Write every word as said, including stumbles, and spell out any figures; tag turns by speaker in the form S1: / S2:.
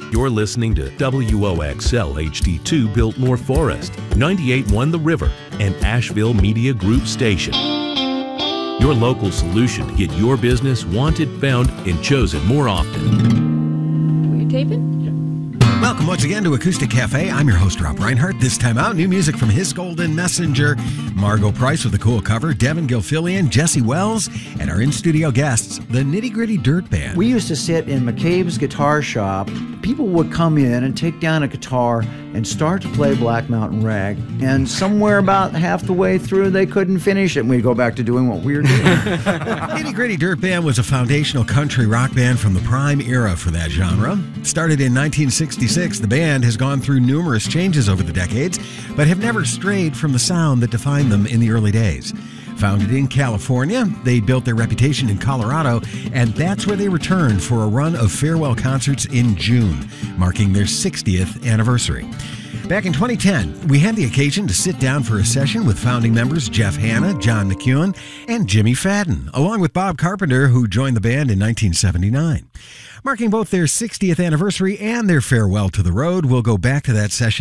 S1: You're listening to W O X L H D two Biltmore Forest, ninety-eight point one The River, and Asheville Media Group Station. Your local solution to get your business wanted, found, and chosen more often.
S2: Were you taping?
S3: Welcome once again to Acoustic Cafe. I'm your host, Rob Reinhardt. This time out, new music from His Golden Messenger, Margot Price with a cool cover, Devin Gilfillian, Jesse Wells, and our in-studio guests, the Nitty Gritty Dirt Band.
S4: We used to sit in McCabe's guitar shop. People would come in and take down a guitar and start to play Black Mountain Rag. And somewhere about half the way through, they couldn't finish it, and we'd go back to doing what we were doing.
S3: Nitty Gritty Dirt Band was a foundational country rock band from the prime era for that genre. Started in nineteen sixty-six, the band has gone through numerous changes over the decades, but have never strayed from the sound that defined them in the early days. Founded in California, they built their reputation in Colorado, and that's where they returned for a run of farewell concerts in June, marking their sixtieth anniversary. Back in twenty ten, we had the occasion to sit down for a session with founding members Jeff Hanna, John McEwen, and Jimmy Fadden, along with Bob Carpenter, who joined the band in nineteen seventy-nine. Marking both their sixtieth anniversary and their farewell to the road, we'll go back to that session